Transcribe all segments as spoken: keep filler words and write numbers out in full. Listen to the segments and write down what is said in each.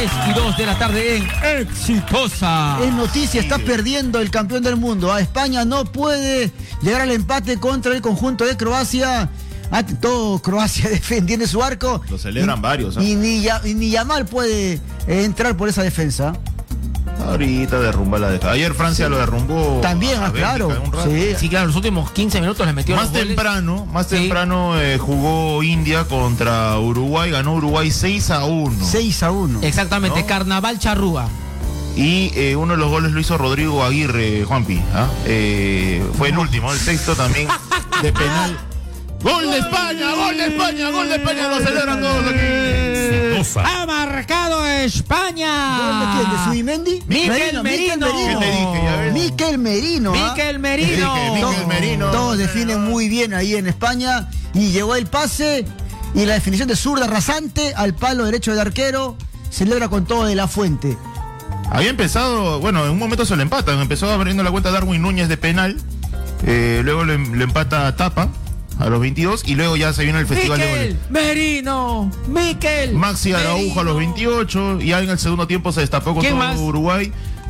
tres y dos de la tarde en Exitosa. Es noticia, está perdiendo el campeón del mundo. A España no puede llegar al empate contra el conjunto de Croacia. Ah, todo Croacia defendiendo su arco. Lo celebran y, varios. ¿eh? Y ni, y ni Yamal puede eh, entrar por esa defensa. Ahorita derrumba la defensa. Ayer Francia sí. lo derrumbó. También, ah, claro. Sí. sí, claro, los últimos quince minutos le metió Más los goles. temprano, más sí. temprano eh, jugó India contra Uruguay, ganó Uruguay seis a uno. seis a uno. Exactamente, ¿no? Carnaval Charrúa. Y eh, uno de los goles lo hizo Rodrigo Aguirre, Juanpi. ¿ah? Eh, fue el último, el sexto también de penal. ¡Gol de España! ¡Gol de España! ¡Gol de España! ¡Lo celebran todos aquí! ¡Ha marcado España! ¿Gol de quién? ¿De Subimendi? Miquel Merino. Miquel Merino. Miquel Merino. Miquel Merino. Miquel Merino. Todos definen muy bien ahí en España. Y llegó el pase y la definición de zurda rasante al palo derecho del arquero. Celebra con todo de la Fuente. Había empezado, bueno, en un momento se lo empatan. Empezó abriendo la cuenta Darwin Núñez de penal. Eh, luego le, le empata Tapa a los veintidós y luego ya se viene el festival Miquel de goles. Merino, Miquel Maxi Araujo Merino. a los veintiocho y ya en el segundo tiempo se destapó con todo más? Uruguay.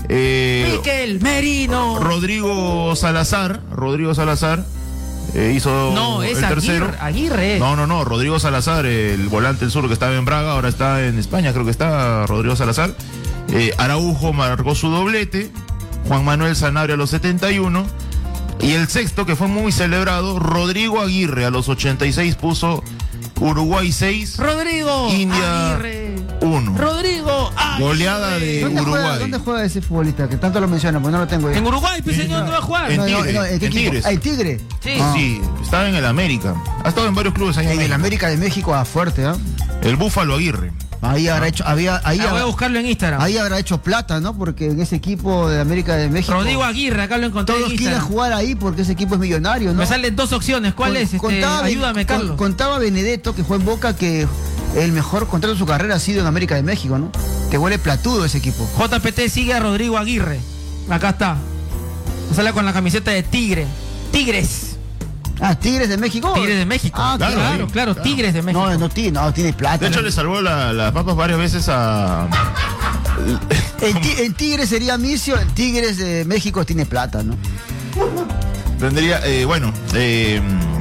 Eh, Miquel Merino. Rodrigo Salazar, Rodrigo Salazar eh, hizo no, es el tercero. Aguirre, Aguirre. No, no, no, Rodrigo Salazar, el volante del sur que estaba en Braga, ahora está en España, creo que está Rodrigo Salazar. Eh, Araujo marcó su doblete, Juan Manuel Sanabria a los setenta y uno. Y el sexto, que fue muy celebrado, Rodrigo Aguirre a los ochenta y seis puso Uruguay seis, Rodrigo India Aguirre. uno. Rodrigo Aguirre. Goleada de ¿Dónde Uruguay. Juega, ¿Dónde juega ese futbolista que tanto lo menciona? Pues no lo tengo ahí. En Uruguay, pues señor, no va a jugar. En No, no, Tigre, no, ¿en qué en equipo? Tigres. Ah, ¿en Tigre? Sí. Ah. Sí, estaba en el América. Ha estado en varios clubes ahí En el América de México, a fuerte, ¿ah? ¿eh? El Búfalo Aguirre. Ahí habrá hecho, había, ahí, Ah, voy a habrá, buscarlo en Instagram. ahí habrá hecho plata, ¿no? Porque en ese equipo de América de México. Rodrigo Aguirre, acá lo encontré Todos en quieren Instagram. jugar ahí porque ese equipo es millonario, ¿no? Me salen dos opciones. ¿Cuál Con- es? Este, contaba- ayúdame, con- Carlos. Contaba Benedetto, que fue en Boca, que el mejor contrato de su carrera ha sido en América de México, ¿no? Que huele platudo ese equipo. J P T sigue a Rodrigo Aguirre. Acá está. Sale con la camiseta de Tigre. Tigres. Ah, Tigres de México. Tigres de México. Ah, claro, claro, claro, claro, Tigres de México. No, no tiene, no, tiene plata. De hecho, ¿no? le salvó la- las papas varias veces a. En, ti- en Tigres sería Micio, en Tigres de México tiene plata, ¿no? Tendría, eh, bueno, eh,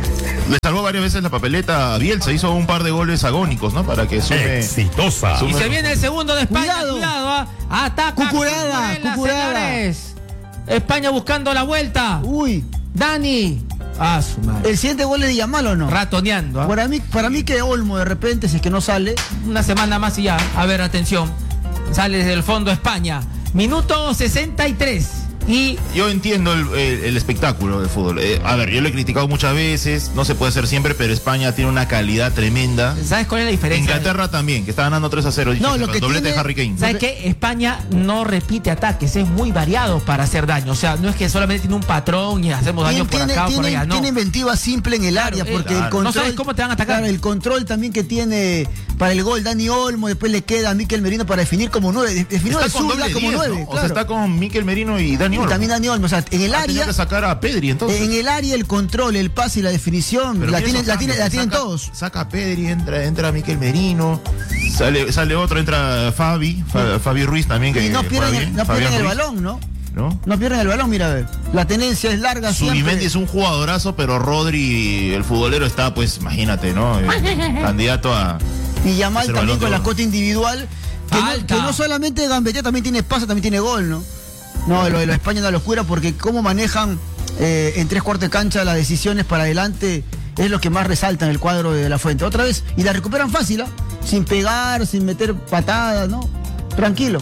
le salvó varias veces la papeleta a Bielsa, hizo un par de goles agónicos, ¿no? Para que sume. Exitosa. Y se viene el segundo de España. Cuidado. Cuidado, ¿ah? Ataca. Cucurella, Cucurella, Cucurella. señores. España buscando la vuelta. Uy, Dani. Ah, su madre. ¿el siguiente gol es de Yamal o no? Ratoneando. ¿ah? Para mí, para mí que Olmo de repente, si es que no sale, Una semana más y ya. A ver, atención. Sale desde el fondo España. Minuto sesenta y tres. Y Yo entiendo el, el- el espectáculo del fútbol. Eh, a ver, yo lo he criticado muchas veces, no se puede hacer siempre, pero España tiene una calidad tremenda. ¿sabes cuál es la diferencia? Inglaterra también, que está ganando tres a cero. No, lo que doblete tiene- de Harry Kane. ¿Sabes qué? España no repite ataques, es muy variado para hacer daño. O sea, no es que solamente tiene un patrón y hacemos daño tiene, por tiene, acá o por tiene- allá, no. tiene inventiva simple en el Claro, área, eh, porque claro. el control. No sabes cómo te van a atacar. Claro, el control también que tiene para el gol Dani Olmo, después le queda a Miquel Merino para definir como nueve. de- Definió de Está con zurda doble como diez, nueve. ¿no? O sea, claro. está con Miquel Merino y Dani Y Olmo. también Dani Olmo. O sea, en el Ha tenido área. que sacar a Pedri, entonces. En el área el control, el pase y la definición Pero la, mira tienen, esos la, tiene- cambios, la tienen saca- todos. Saca a Pedri, entra, entra Miquel Merino, sale, sale otro, entra Fabi, Fa- Fabi Ruiz también, que Y no juega pierden, bien, no Fabián pierden el Ruiz, balón, ¿no? ¿no? No pierden el balón, mira, a ver. La tenencia es larga Subimendi siempre. es un jugadorazo, pero Rodri, el futbolero, está, pues, imagínate, ¿no? Eh, candidato a. Y Yamal Es el también balón con de la oro. cota individual. Que no, Falta. que no solamente gambetea, también tiene pase, también tiene gol, ¿no? No, lo de la España es una locura porque cómo manejan eh, en tres cuartos de cancha las decisiones para adelante es lo que más resalta en el cuadro de la Fuente. Otra vez, y la recuperan fácil, ¿ah? Sin pegar, sin meter patadas, ¿no? Tranquilo.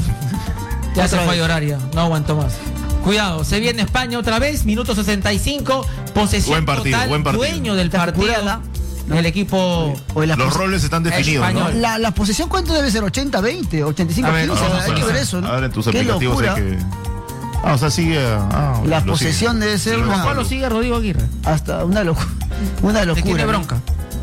Ya se Otra fue vez. a horaria, no aguanto más. Cuidado, se viene España otra vez, minuto sesenta y cinco, posesión Buen partido, total, buen partido. dueño del Está partido, apurada. el equipo. O la Los pos- roles están definidos, ¿no? Español. La, la posesión, ¿cuánto debe ser? ¿ochenta veinte? ¿ochenta y cinco A ver, quince? vamos Hay a que ver revisar. eso, ¿no? Ahora en tus Qué aplicativos locura. hay que. Ah, o sea, sigue. Ah, La lo posesión sigue. debe ser Sí, lo una- sigue. ¿Cuál lo sigue Rodrigo Aguirre? Hasta una locura. Una ¿De locura. quién es ¿no? bronca?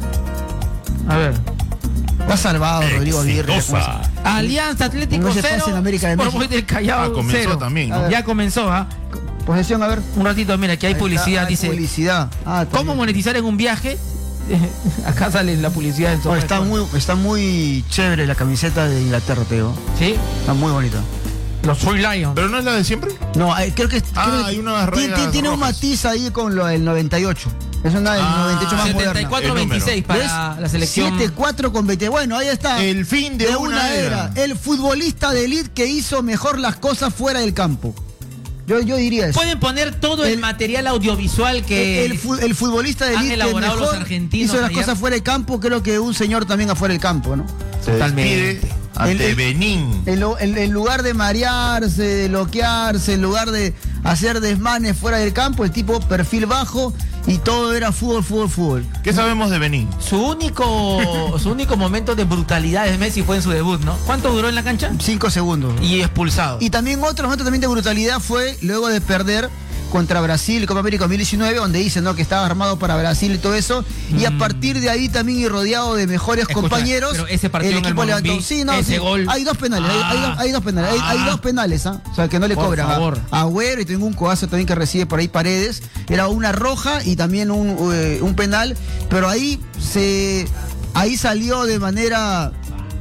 A ver. Está salvado Rodrigo Aguirre. Exitosa. Alianza Atlético No se cero. pasa en América de Sport México. Boys del Callao Ah, comenzó cero. también, ¿no? A ver. Ya comenzó, ¿ah? Posesión, a ver. Un ratito, mira, que hay Ahí publicidad, está, hay dice. Publicidad. Ah, está ¿Cómo bien. monetizar en un viaje? Acá sale la publicidad en Oh, está, muy, está muy chévere la camiseta de Inglaterra, Teo. ¿Sí? Está muy bonita. Los Soy Lions. ¿Pero no es la de siempre? No, hay- creo que, Ah, creo que hay unas tiene, rayas tiene un rojas. matiz ahí con lo del noventa y ocho. Es una del Ah, noventa y ocho más setenta y moderna. cuatro veintiséis para la selección. siete cuatro con veinte. Bueno, ahí está. El fin de, una, era. El futbolista de élite que hizo mejor las cosas fuera del campo. Yo, yo diría eso. Pueden poner todo el, El- material audiovisual que el, fu- el futbolista de han élite que elaborado mejor los argentinos hizo las ayer. cosas fuera del campo, creo que un señor también afuera del campo, ¿no? Se Totalmente. despide ante El- el- Benín. En, lo- en- en lugar de marearse, de loquearse, en lugar de hacer desmanes fuera del campo, el tipo perfil bajo y todo era fútbol, fútbol, fútbol. ¿Qué sabemos de Benín? su único su único momento de brutalidad de Messi fue en su debut, ¿no? ¿Cuánto duró en la cancha? Cinco segundos. Y expulsado. Y también otro momento también de brutalidad fue luego de perder contra Brasil, Copa América dos mil diecinueve, donde dice, ¿no?, que estaba armado para Brasil y todo eso, y a partir de ahí también y rodeado de mejores Escucha, compañeros, pero ese partido el en el equipo levantó. Morumbí, Sí, no, ese sí. gol. Hay dos penales, hay- hay, Ah. dos, hay dos penales, hay, hay Ah. dos penales, ¿ah? O sea, que no le Por cobran a- favor. a Agüero, y tengo un codazo también que recibe por ahí Paredes, era una roja y también un, eh, un penal, pero ahí se ahí salió de manera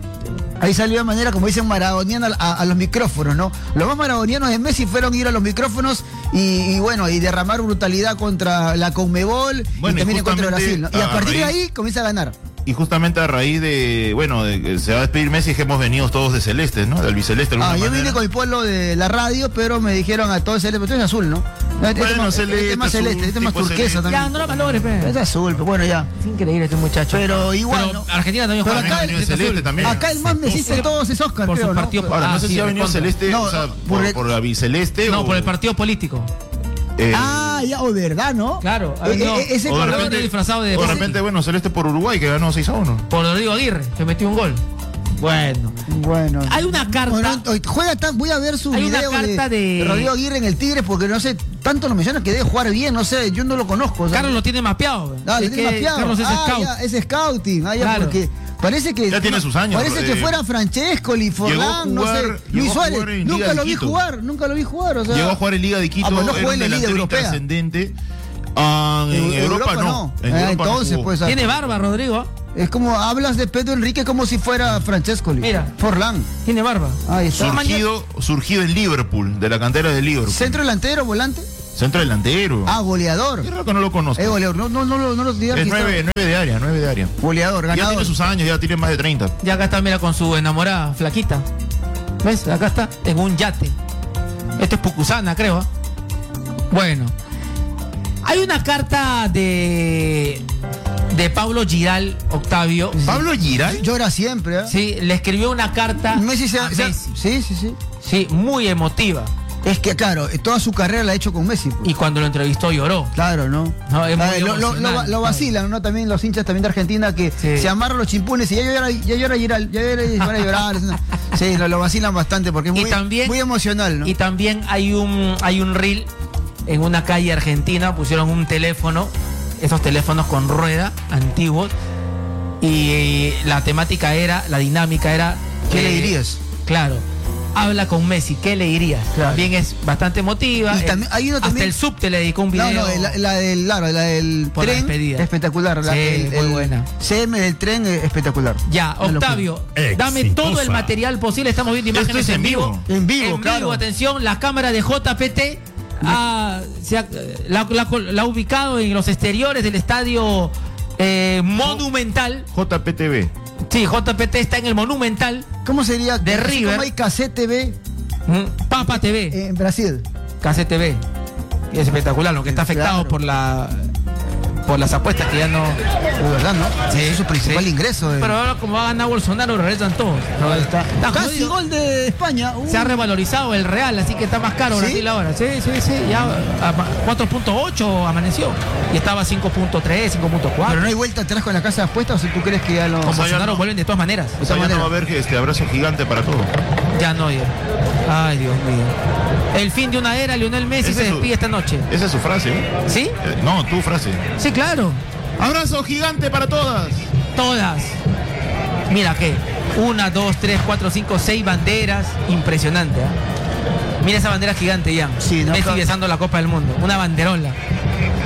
Ahí salió de manera, como dicen, maradoniana a, a los micrófonos, ¿no? Los más maradonianos de Messi fueron ir a los micrófonos y, y bueno, y derramar brutalidad contra la Conmebol Bueno, y y también en contra de Brasil, justamente ¿no? Y a a partir de raíz- ahí comienza a ganar. Y justamente a raíz de, bueno, de que se va a despedir Messi, que hemos venido todos de celeste, ¿no? Del biceleste. de Ah, alguna yo manera. vine con el pueblo de la radio, pero me dijeron a todos celeste, pero tú eres azul, ¿no? Este Bueno, es más- celeste, este es más azul, celeste, este es más tipo turquesa celeste. también. Ya, no la valores, pe. Es azul, pero bueno, ya. Es increíble este muchacho. Pero igual, Pero ¿no? Argentina también Pero juega acá con el- el celeste azul. también. Acá el más mesista de todos es Oscar, Por su creo, ¿no? partido- Ahora, Ah, no sé sí, si ha venido recontra. celeste, No, o sea, por por, el- por la biceleste No, o... por el partido político. eh, Ah, ya, o verdad, ¿no? Claro, Eh, no. eh, ese o de color repente, de disfrazado de o de Messi. repente, bueno, celeste por Uruguay, que ganó seis a uno. Por Rodrigo Aguirre, que metió un gol. Bueno. Bueno. Hay una carta. Bueno, hoy juega tan, voy a ver su Hay una video carta de, de- de Rodrigo Aguirre en el Tigre porque no sé, tanto lo menciona que debe jugar bien, no sé, yo no lo conozco. o sea, Carlos lo tiene mapeado. ah, lo Es tiene que mapeado. Carlos es Ah, scout. ya, es scouting, ah, ya, Claro. porque parece que Ya tiene sus años, Parece que eh, fuera Francesco, Forlán, no jugar- sé, llegó Luis a Suárez, jugar en nunca Liga lo de vi Quito. jugar, nunca lo vi jugar, o sea, Llegó a jugar en Liga de Quito, Ah, pues no era juega un en la Liga delantero Europea. intrascendente. Ah, en, En Europa, Europa no. no. En Ah, Europa no entonces, jugó. pues, ah, Tiene barba, Rodrigo. es como hablas de Pedro Enrique como si fuera Francesco. Mira. Forlán. Tiene barba. Ahí está. surgido, surgido en Liverpool, de la cantera de Liverpool. Centro delantero, volante. Centro delantero. Ah, goleador. Qué raro que no lo conozco. Es goleador. No, no, no, no, no lo tenía Es registrado. nueve, nueve de área, nueve de área. Goleador, Ya ganador. tiene sus años, ya tiene más de treinta. Ya acá está, mira, con su enamorada, flaquita. ¿Ves? Acá está, en un yate. Este es Pucusana, creo. ¿eh? Bueno. Hay una carta de de Pablo Giral, Octavio. Pablo Giral. Llora siempre, ¿eh? Sí, le escribió una carta Messi se, a se- Messi. Sí, sí, sí. Sí, muy emotiva. Es que, claro, toda su carrera la ha hecho con Messi. pues. Y cuando lo entrevistó lloró. Claro, ¿no? No, es muy Ah, lo, lo- emocional, lo- lo vacilan, ¿no? También los hinchas también de Argentina que Sí. se amarran los chimpunes y ya llora, ya llora Giral, ya llora y van a llorar. es una- Sí, lo, lo vacilan bastante porque es Y muy, también- muy emocional, ¿no? Y también hay un hay un reel en una calle argentina, pusieron un teléfono, esos teléfonos con rueda antiguos, y la temática era, la dinámica era... ¿Qué eh, le dirías? Claro, habla con Messi, ¿qué le dirías? Claro. También es bastante emotiva. Y eh, también- hay uno hasta también- el subte le dedicó un video. No, no, la, la del, claro, la del Por la tren, despedida. espectacular. La, Sí, el, muy el buena. C M del tren, eh, espectacular. Ya, Una locura. Octavio, dame todo el material posible. Estamos viendo Esto imágenes es en en vivo. vivo. En vivo, En claro. vivo, atención, la cámara de J P T ha, se ha- la, la- la ha ubicado en los exteriores del estadio eh, Monumental. J P T V. Sí, J P T está en el Monumental. ¿Cómo sería? De Así River. como hay Cassette T V Mm, Papa T V, en Brasil. K C T V. Es espectacular, lo que está afectado Claro. por la por las apuestas que ya no. De verdad, ¿no? Sí, Ese es su principal sí. ingreso. eh. Pero ahora, como va a ganar Bolsonaro, lo regresan todos. Ahí está. Está Casi jodido. gol de España. Uh. Se ha revalorizado el real, así que está más caro ¿Sí? Brasil ahora. Sí, sí, sí. Ya a- cuatro punto ocho amaneció. Y estaba cinco punto tres, cinco punto Pero cuatro. no hay vuelta atrás con la casa de apuestas, o si tú crees que ya lo. Con O sea, ya Bolsonaro no. vuelven de todas maneras. O sea, ya manera. no va a haber que este abrazo gigante para todo. Ya no, ya. Ay, Dios mío. El fin de una era, Lionel Messi Ese se es su- despide esta noche. Esa es su frase. ¿eh? ¿Sí? Eh, no, tu frase. Sí, claro. Abrazo gigante para todas. Todas. Mira que una, dos, tres, cuatro, cinco, seis banderas. Impresionante. ¿eh? Mira esa bandera gigante, ya. Sí, no, Messi claro. besando la Copa del Mundo. Una banderola.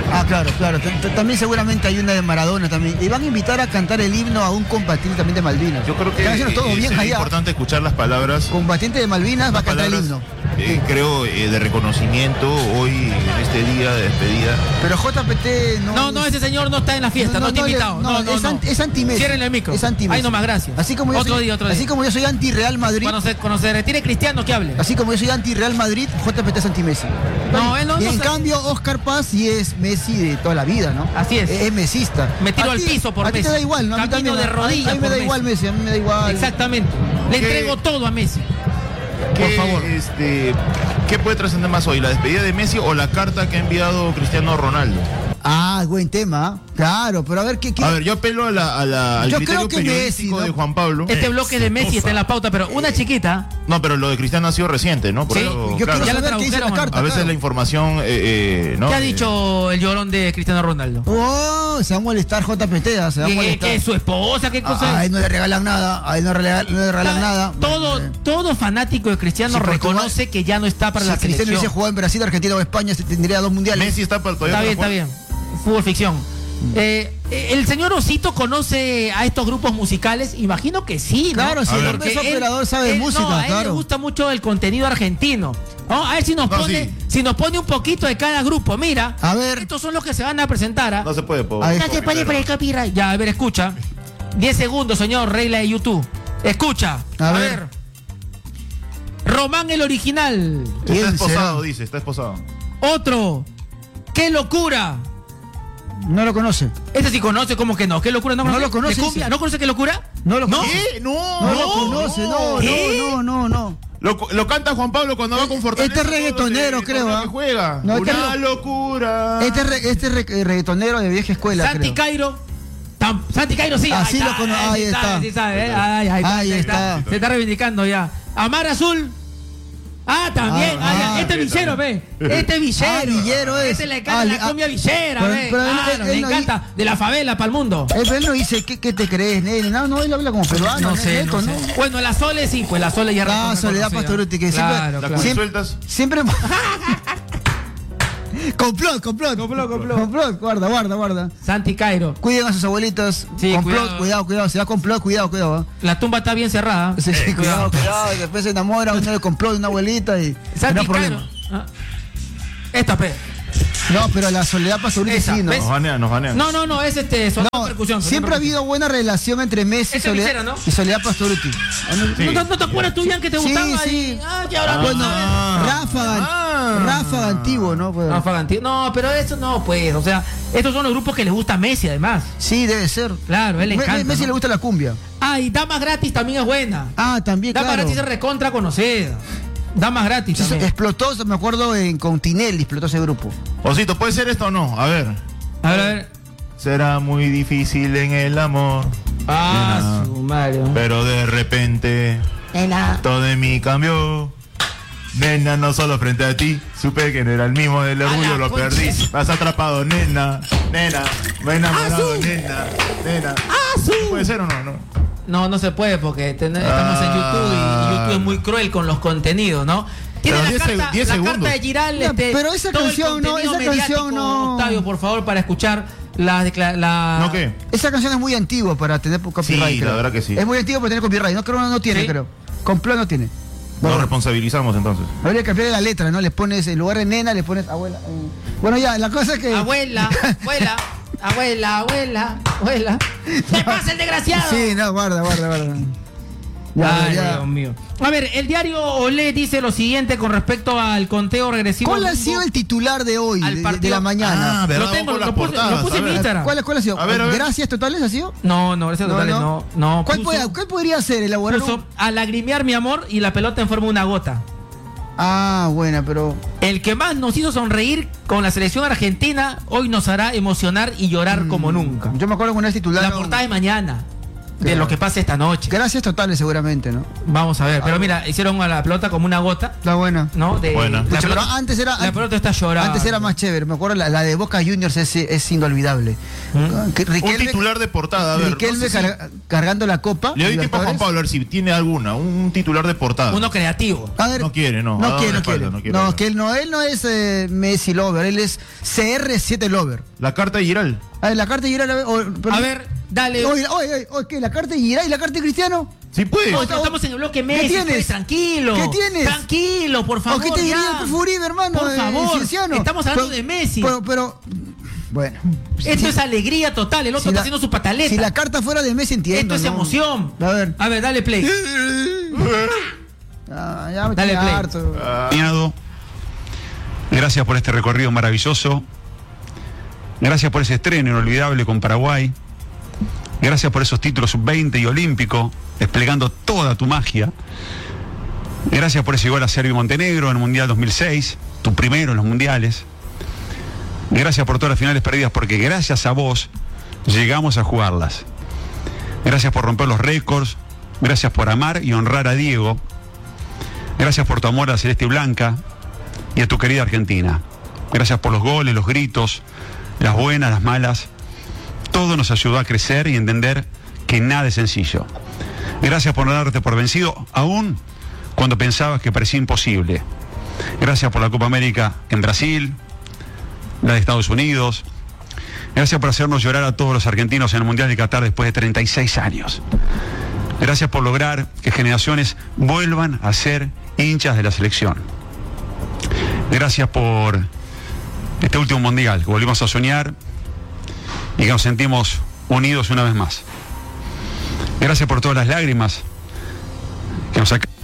Ah, claro, claro. T- t- También seguramente hay una de Maradona también. Y van a invitar a cantar el himno a un combatiente también de Malvinas. Yo creo que Están haciendo todo eh, bien sería allá. importante escuchar las palabras. Combatiente de Malvinas va a cantar el palabras, himno. eh, creo, eh, de reconocimiento hoy en este día de despedida. Pero J P T no. No, no, es- ese señor no está en la fiesta, no, está le- invitado. No, no, es, no. anti- es anti-Messi. Ciérrenle el micro. Es anti-Messi. Ahí nomás, gracias. Así como yo otro soy, día, otro día. Así como yo soy anti-Real Madrid. Cuando se, cuando se retire Cristiano, que hable. Así como yo soy anti-Real Madrid, J P T es anti-Messi. No, él no- Y no en se- cambio, Oscar Paz sí es Messi de toda la vida, ¿no? Así es. Es mesista. Me tiro A al ti- piso por A ti Messi. te da igual, ¿no? A mí Camino también. de a mí- rodillas A mí me por da Messi. igual Messi, a mí me da igual. Exactamente. Le ¿Qué? entrego todo a Messi. Por ¿Qué, favor. este, ¿Qué puede trascender más hoy? ¿La despedida de Messi o la carta que ha enviado Cristiano Ronaldo? Ah, buen tema. Claro, pero a ver qué. qué- A ver, yo apelo a la, a la- al Yo criterio creo que periodístico Messi, ¿no? de Juan Pablo. Este bloque de Messi está en la pauta, pero una chiquita. No, pero lo de Cristiano ha sido reciente, ¿no? Por Sí, eso, yo claro, quiero Ya la saber qué dice la tradujeron, carta. a veces claro. la información, eh, eh, ¿no? ¿Qué ha Eh, dicho el llorón de Cristiano Ronaldo? Oh, se va a molestar J P T, ah, se va a Que, molestar. que su esposa, qué cosa. A, a él no le regalan nada, a él no, rega- no le regalan nada. Todo, Eh, todo fanático de Cristiano Si Portugal- reconoce que ya no está para si la Cristiano hubiese selección. jugado en Brasil, Argentina o España, se tendría dos mundiales. Messi está para todavía Está bien, para está jugar. bien. Fútbol ficción. Eh, eh, el señor Osito conoce a estos grupos musicales, imagino que sí, ¿no? Claro, si A el ver. hombre es Porque él- operador, sabe de él- música, no, a él claro. le gusta mucho el contenido argentino. ¿No? A ver si nos No, pone, sí. si nos pone un poquito de cada grupo. Mira, A ver. estos son los que se van a presentar. ¿ah? No se puede, po- Ahí No está. se puede por el copyright. Ya, a ver, escucha. diez segundos, señor, regla de YouTube. Escucha. A A, ver. ver. Román el original. Está ¿Quién esposado, será? dice, está esposado. Otro. ¡Qué locura! No lo conoce. Este sí conoce, ¿cómo que no? ¿Qué locura? ¿No, No conoce? lo conoce, ¿De cumbia? dice. ¿No conoce qué locura? No lo ¿No? conoce. ¿Qué? No, No, no, lo conoce, no, ¿Qué? no, no, no, no. Lo, lo canta Juan Pablo cuando va con Fortaleza. Este es reggaetonero, todos los, eh, creo, torneos ¿ah? que juega. No, este Una es locura. Este es re- este es re- reggaetonero de vieja escuela, Santi creo. Cairo. Tam- Santi Cairo sí. Ah, ahí sí está, lo cono- eh, ahí sí está. sabe, sí sabe, eh. Ay, ahí está, Ahí ahí está. Se está reivindicando ya. Amar Azul. Ah, también. Ah, ah, ya. ah, este sí, villero, ve. Este villero. Ah, villero es. Este le encanta Ah, la li- ah, cumbia villera, pero- ve. pero él- Claro, él- le él no encanta. De la favela para el mundo. Él, él no dice, ¿qué, qué te crees, nene? No, no, él habla como peruano. No sé, neto, no sé. Bueno, la Sole sí, pues la Sole ya Ah, reconocida. Soledad Pastoruti, que siempre- Claro, Las claro. siempre- consueltas. Siempre. complot, complot. Complot, complot. Complot, guarda, guarda, guarda. Santi Cairo. Cuiden a sus abuelitos. Sí, complot, cuidado. cuidado, cuidado. Si da complot, cuidado, cuidado. ¿eh? La tumba está bien cerrada. Sí, sí, Eh, cuidado, cuidado. Y después se enamora uno de complot de una abuelita y. Santi no hay Cairo. problema. Ah. Esta, pe. No, pero la Soledad Pastoruti Esa, sí, ¿no? ¿ves? Nos banean, nos banean. No, no, no, es este, sonido No, de percusión. sonido siempre ha de percusión. habido buena relación entre Messi y Ese Soledad, Vicera, ¿no? y Soledad Pastoruti. Sí. ¿No, te- no te acuerdas tú, Ian, que te Sí, gustaba? sí. Y- ah, que ahora Bueno, Ah. Ráfaga, Ah. Ráfaga antiguo, ¿no? Pues, no, Faganti- no, pero eso no, pues, o sea, estos son los grupos que les gusta a Messi, además. sí, debe ser. Claro, a él le Me- encanta. Messi ¿no? le gusta la cumbia. Ah, y Damas Gratis también es buena. Ah, también, Damas claro. Gratis es recontra conocida. Damas Gratis Sí, también. explotó, me acuerdo, en con Tinelli, explotó ese grupo. Osito, ¿puede ser esto o no? A ver. A ver, a ver. Será muy difícil en el amor. Ah, Nena. su madre. Pero de repente Nena. todo en mí cambió. Nena, no solo frente a ti, supe que no era el mismo del A orgullo, la lo concha. perdí. Me has atrapado, nena, nena, me he enamorado, Azul. nena, nena. Azul. ¿Puede ser o no? No. No, no se puede porque ten- estamos en YouTube y- y YouTube es muy cruel con los contenidos, ¿no? Tiene Pero la, diez carta, seg- diez la segundos. carta de Giral, Ya, este, pero esa todo el canción, no, contenido esa canción, mediático, no. Octavio, por favor, para escuchar la, decla- la... ¿No qué? Esa canción es muy antigua para tener copyright. Sí, la creo. verdad que sí. Es muy antigua para tener copyright. No creo no, no tiene, ¿Sí? creo. Complot no tiene. Nos Bueno, responsabilizamos entonces. habría que cambiar la letra, ¿no? Le pones, en lugar de nena, le pones abuela. eh. Bueno, ya, la cosa es que. Abuela, abuela, abuela, abuela, abuela. ¿Qué pasa el desgraciado? Sí, no, guarda, guarda, guarda. Ya, Ay, ya. Dios mío. A ver, el diario Olé dice lo siguiente con respecto al conteo regresivo. ¿Cuál ha rumbo sido el titular de hoy, al de, de partido? la mañana? Ah, ¿verdad? Lo tengo, Vamos con lo puse, las portadas, lo puse a en mi ver. Instagram. ¿Cuál, ¿Cuál ha sido? A ver, a ver. ¿Gracias totales ha sido? No, no, gracias No, totales, no. no. no ¿Cuál, puso- puede- ¿Cuál podría ser? Elaborar puso un- a lagrimear mi amor y la pelota en forma de una gota. Ah, buena, pero. El que más nos hizo sonreír con la selección argentina hoy nos hará emocionar y llorar como nunca. Yo me acuerdo que una vez titularon. La portada de mañana. de Claro. lo que pase esta noche. Gracias totales seguramente, ¿no? Vamos a ver, pero mira, hicieron a la pelota como una gota, Está buena. ¿no? De, Buena. La, Pucha, pelota, pero antes era, la pelota está llorando. antes era más chévere. Me acuerdo la, la de Boca Juniors es, es inolvidable. ¿Mm? Que Un Riquelme, titular de portada, a ver. Riquelme no sé si- carga- cargando la copa. Le doy tiempo a Juan Libertadores. Pablo a ver si tiene alguna. Un titular de portada. Uno creativo. A ver, No quiere, no. No Ha dado quiere, la no quiere. espalda, no quiere No, hablar. que él no, él no es eh, Messi Lover, él es C R siete Lover. La carta de Giral. A ver, la carta de Giral. A ver, o- pero- A ver, dale. Oye, oye, oye, oye, ¿qué? ¿La carta de Giral y la carta de Cristiano? Sí puede. No, estamos en el bloque Messi, tienes? pues, tranquilo. ¿Qué tienes? Tranquilo, por favor. ¿O qué te diría ya. el Furibe, hermano? Por eh, favor, Cienciano? estamos hablando Pero- de Messi. Pero, pero, bueno. Esto Si- es alegría total, el otro si está la- haciendo su pataleta. Si la carta fuera de Messi, entiendo. Esto es ¿no? emoción. A ver. A ver, dale play. Ah, ya me Dale tiene play. harto. Miado. Gracias por este recorrido maravilloso. Gracias por ese estreno inolvidable con Paraguay. Gracias por esos títulos sub veinte y olímpico, desplegando toda tu magia. Gracias por ese gol a Serbia y Montenegro en el Mundial dos mil seis, tu primero en los mundiales. Gracias por todas las finales perdidas, porque gracias a vos llegamos a jugarlas. Gracias por romper los récords. Gracias por amar y honrar a Diego. Gracias por tu amor a la Celeste y Blanca y a tu querida Argentina. Gracias por los goles, los gritos, las buenas, las malas. Todo nos ayudó a crecer y entender que nada es sencillo. Gracias por no darte por vencido, aún cuando pensabas que parecía imposible. Gracias por la Copa América en Brasil, la de Estados Unidos. Gracias por hacernos llorar a todos los argentinos en el Mundial de Qatar después de treinta y seis años. Gracias por lograr que generaciones vuelvan a ser hinchas de la selección. Gracias por este último mundial, que volvimos a soñar y que nos sentimos unidos una vez más. Gracias por todas las lágrimas que nos sacaron.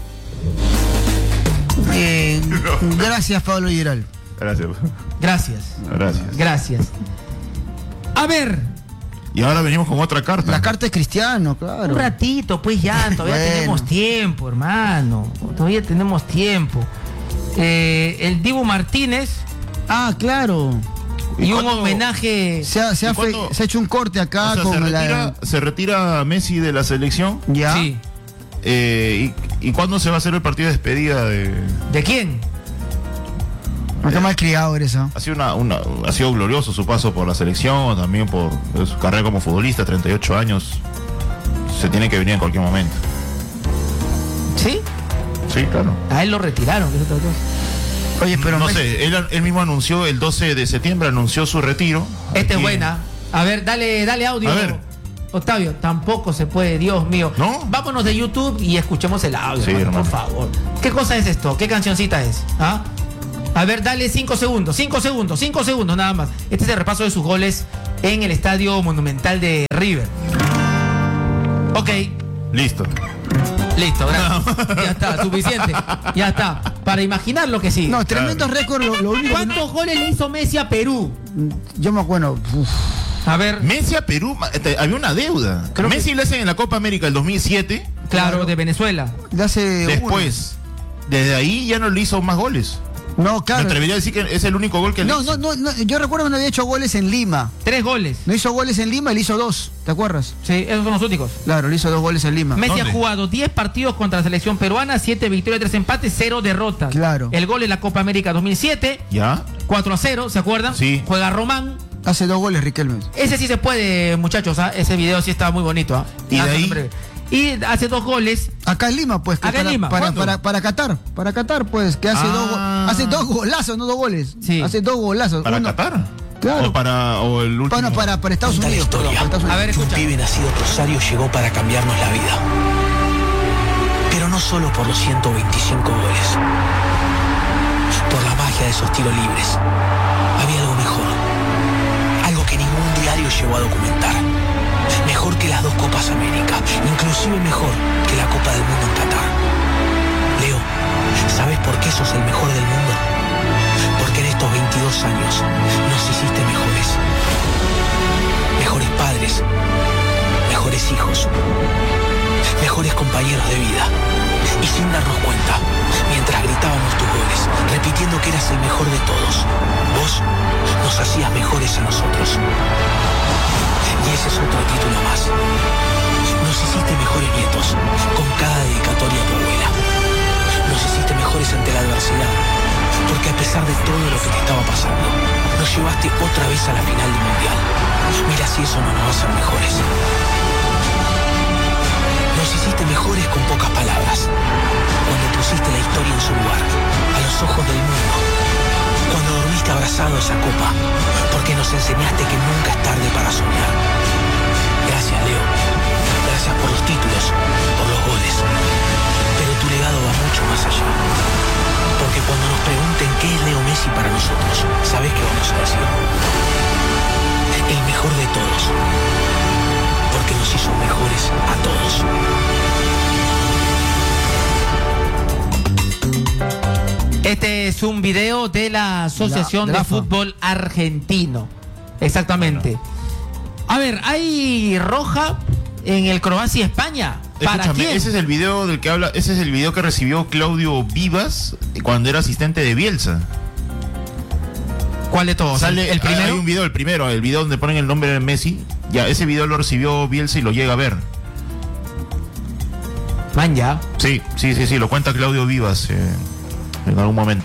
Eh, gracias, Pablo Giral. Gracias. Gracias. Gracias. Gracias. A ver, Y ahora venimos con otra carta. La carta de Cristiano, claro. un ratito, pues ya, todavía Bueno. tenemos tiempo, hermano. Todavía tenemos tiempo. Eh, el Dibu Martínez Ah, claro. ¿Y y un cuándo- homenaje. Se ha, se ha ¿Y fe- cuándo- se ha hecho un corte acá O sea, con se, la. retira, se retira Messi de la selección. Ya. Sí. Eh, y, ¿Y cuándo se va a hacer el partido de despedida de.? ¿De quién? Qué mal criado eres, ¿ah? Ha sido, una, una, ha sido glorioso su paso por la selección, también por su carrera como futbolista, treinta y ocho años. Se tiene que venir en cualquier momento. ¿Sí? Sí, claro. A él lo retiraron, que es otra cosa. Oye, pero no Messi- sé, él, él mismo anunció el doce de septiembre, anunció su retiro. Esta es Aquí- buena. A ver, dale, dale audio. A ver. Octavio, tampoco se puede, Dios mío. ¿No? Vámonos de YouTube y escuchemos el audio, Sí, hermano, hermano. por favor. ¿Qué cosa es esto? ¿Qué cancioncita es? ¿Ah? A ver, dale cinco segundos, cinco segundos, cinco segundos nada más. Este es el repaso de sus goles en el Estadio Monumental de River. Ok, Listo. listo, gracias. Ya está, suficiente. Ya está. Para imaginar lo que sigue. No, tremendo récord. Lo, lo único que no- ¿Cuántos goles le hizo Messi a Perú? yo me acuerdo. uf, A ver, Messi a Perú, ma- este, había una deuda. Creo que- Messi le hacen en la Copa América el dos mil siete. claro, de Venezuela. de hace. Después, desde ahí ya no le hizo más goles. uno. No, Me claro. atrevería a decir que es el único gol que le No, hizo. no, no, no, yo recuerdo que no había hecho goles en Lima. Tres goles. No hizo goles en Lima, él hizo dos. ¿Te acuerdas? Sí, esos son los únicos. Claro, le hizo dos goles en Lima. Messi ¿Dónde? ha jugado diez partidos contra la selección peruana, siete victorias, tres empates, cero derrotas. Claro. El gol en la Copa América dos mil siete, ¿Ya? cuatro a cero, ¿se acuerdan? Sí. Juega Román. Hace dos goles, Riquelme. Ese sí se puede, muchachos, ¿ah? Ese video sí está muy bonito. ¿ah? ¿Y de Ah, ahí? en breve. Y hace dos goles. Acá en Lima, pues. que Acá en para, Lima. Para, ¿Cuándo? para, para Qatar. Para Qatar, pues. Que hace, Ah. dos, go- hace dos golazos, no dos goles. Sí. Hace dos golazos. ¿Para Uno- Qatar? Claro. O para o el último. Bueno, para, para Estados Cuenta la Unidos. perdón, historia. para Estados A Unidos. ver, Un escucha. pibe nacido en Rosario llegó para cambiarnos la vida. Pero no solo por los ciento veinticinco goles. Por la magia de esos tiros libres. Había algo mejor. Algo que ningún diario llegó a documentar. Mejor que las dos Copas América. Inclusive mejor que la Copa del Mundo en Qatar. Leo, ¿sabes por qué sos el mejor del mundo? Porque en estos veintidós años nos hiciste mejores. Mejores padres. Mejores hijos. Mejores compañeros de vida. Y sin darnos cuenta, mientras gritábamos tus goles, repitiendo que eras el mejor de todos, vos nos hacías mejores a nosotros. Y ese es otro título más. No Nos hiciste mejores nietos con cada dedicatoria a tu abuela. Nos hiciste mejores ante la adversidad, porque a pesar de todo lo que te estaba pasando, nos llevaste otra vez a la final del Mundial. Mira si eso no nos va a hacer mejores. Nos hiciste mejores con pocas palabras, cuando pusiste la historia en su lugar, a los ojos del mundo. Cuando dormiste abrazado a esa copa, porque nos enseñaste que nunca es tarde para soñar. Gracias, Leo. Gracias por los títulos, por los goles. Pero tu legado va mucho más allá. Porque cuando nos pregunten qué es Leo Messi para nosotros, ¿sabés qué vamos a decir? El mejor de todos. Porque nos hizo mejores a todos. Este es un video de la Asociación de la- de la de A F A. Fútbol Argentino. Exactamente. A ver, hay roja en el Croacia-España. ¿Para Escúchame, quién? ese es el video del que habla, ese es el video que recibió Claudio Vivas cuando era asistente de Bielsa. ¿Cuál de todos? Sale, ¿El primero? Hay un video, el primero, el video donde ponen el nombre de Messi. Ya, ese video lo recibió Bielsa y lo llega a ver. Man, ya. Sí, sí, sí, sí, lo cuenta Claudio Vivas eh, en algún momento.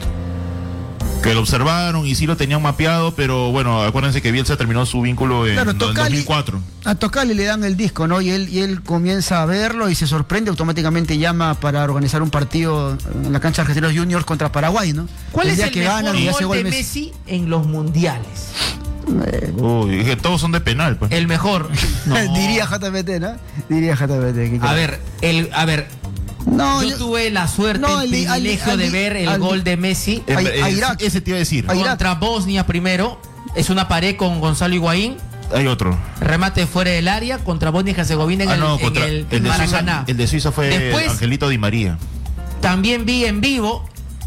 Que lo observaron y sí lo tenían mapeado, pero bueno, acuérdense que Bielsa terminó su vínculo en, Claro, en Tocali- dos mil cuatro. A Tocali le dan el disco, ¿no? Y él, y él comienza a verlo y se sorprende, automáticamente llama para organizar un partido en la cancha de Argentinos Juniors contra Paraguay, ¿no? ¿Cuál es día el que mejor ganan y hace gol de gol Messi en los mundiales? Eh, Uy, es que todos son de penal, pues. El mejor. No. Diría J P T, ¿no? Diría J P T. A ver, el, a ver, no, yo, yo- tuve la suerte, no, el al- al- privilegio al- de ver el al- gol de Messi Eh, a- eh, a Irak. Ese te iba a decir. A Irak. contra Bosnia primero. Es una pared con Gonzalo Higuaín. Hay otro. Remate fuera del área contra Bosnia y Herzegovina en Ah, el, no, en contra, el el, de Maracaná. Suiza, el de Suiza fue Después- Angelito Di María. También vi en vivo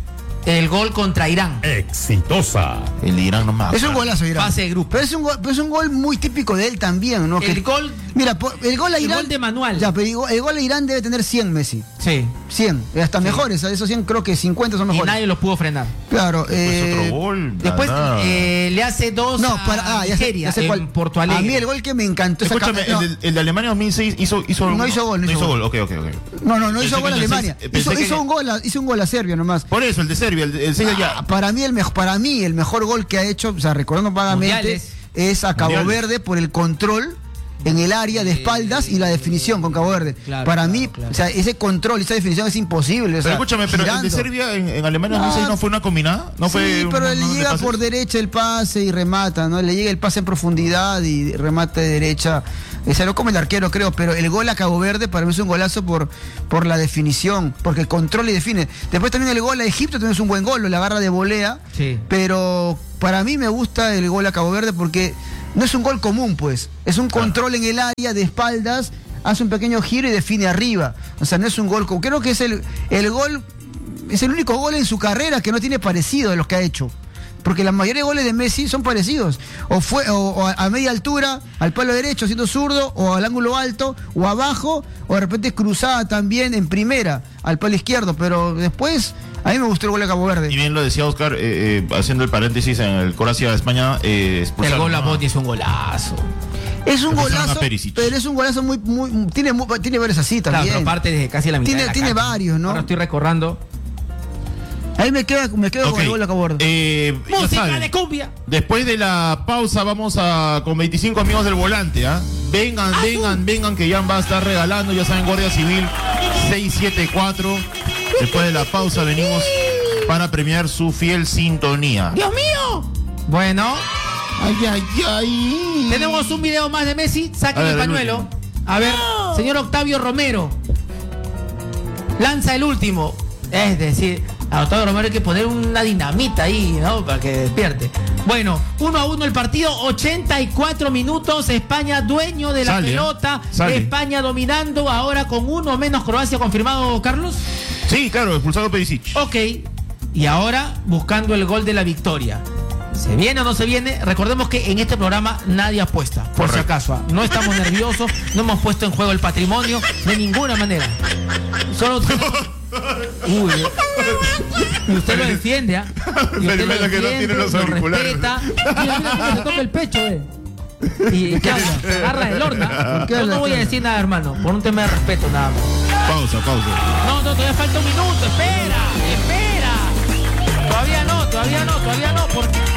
el gol contra Irán. Exitosa. El de Irán nomás. Es un golazo, Irán. Fase de grupo. Pero es un gol, pero es un gol muy típico de él también, ¿no? El Que- gol, Mira, po- el gol a el Irán. gol de Manuel. Ya, pero digo, el gol a Irán debe tener cien Messi. sí. cien. Hasta mejores. A esos cien creo que cincuenta son Y mejores. nadie los pudo frenar. Claro. Después eh, otro gol. Después nada. eh, le hace dos No, a para. Ah, ya sé, Nigeria, ya sé en cuál. Porto Alegre. A mí el gol que me encantó. esa Escúchame, ca- no, el, de, el de Alemania dos mil seis hizo, hizo No hizo gol, no no hizo hizo gol. gol. Ok, ok, ok. no, no, no Pensé hizo que gol a en el Alemania. seis- pensé Hizo, que- hizo un gol a, hizo un gol a Serbia nomás. Por eso, el de Serbia, el, el seis ya. Ah, para mí el mejor, para mí el mejor gol que ha hecho, o sea, recordando vagamente, Mundiales. es a Cabo Mundiales. Verde por el control en el área de espaldas y la definición con Cabo Verde. Claro, para claro, mí, claro. o sea, ese control, esa definición es imposible. o Pero sea, escúchame, pero el girando. de Serbia en, en Alemania dos mil seis Ah, no fue una combinada. No fue sí, un- pero no- él no de llega pases. por derecha el pase y remata, ¿no? Le llega el pase en profundidad y remate de derecha. Se lo come el arquero, creo, pero el gol a Cabo Verde para mí es un golazo por, por la definición, porque el control y define. Después también el gol a Egipto también es un buen gol, lo agarra de volea, Sí. pero para mí me gusta el gol a Cabo Verde porque no es un gol común, pues. Es un control en el área de espaldas, hace un pequeño giro y define arriba. O sea, no es un gol común. Creo que es el, el gol, es el único gol en su carrera que no tiene parecido de los que ha hecho. Porque la mayoría de goles de Messi son parecidos. O fue o, o a, a media altura, al palo derecho, siendo zurdo, o al ángulo alto, o abajo, o de repente cruzada también en primera, al palo izquierdo. Pero después, a mí me gustó el gol de Cabo Verde. Y bien lo decía Oscar, eh, eh, haciendo el paréntesis en el Croacia-España. Eh, El expulsaron gol a a- Bosnia es un golazo. Es un Expulsaron a golazo, Perisic. pero es un golazo muy, muy, tiene, muy- tiene varios así Claro, también. pero parte desde casi la mitad. Tiene- de la tiene cancha. varios, ¿no? Ahora estoy recordando. Ahí me quedo, me quedo Ok, con el gol de Cabo Verde. eh, ya Música saben, de cumbia. después de la pausa vamos a con veinticinco amigos del volante, ¿ah? Vengan, vengan, vengan que Jan va a estar regalando, ya saben, Guardia Civil seiscientos setenta y cuatro. Después de la pausa venimos para premiar su fiel sintonía. ¡Dios mío! Bueno, Ay, ay, ay. tenemos un video más de Messi. Saquen A ver, el el pañuelo. último. A ver, señor Octavio Romero. Lanza el último. Es decir, a Octavio Romero hay que poner una dinamita ahí, ¿no? Para que despierte. Bueno, uno a uno el partido, ochenta y cuatro minutos. España dueño de la Sale, ¿eh? pelota. Sale. España dominando ahora con uno menos. Croacia confirmado, Carlos. Sí, claro, expulsado Perisic. Ok. Y ahora buscando el gol de la victoria. ¿Se viene o no se viene? Recordemos que en este programa nadie apuesta, por Correcto. si acaso. ¿ah? No estamos nerviosos, no hemos puesto en juego el patrimonio de ninguna manera. Solo. Uy, eh. y usted lo defiende, ¿ah? Y usted lo Felipeta que no defiende, tiene los lo auriculares. respeta. Mira, mira cómo se toca el pecho, eh. Y ¿qué habla? Se agarra de Lorna. ¿Qué Yo habla? no voy a decir nada, hermano, por un tema de respeto nada más. Pausa, pausa. No, no, todavía falta un minuto, espera, espera. Todavía no, todavía no, todavía no, porque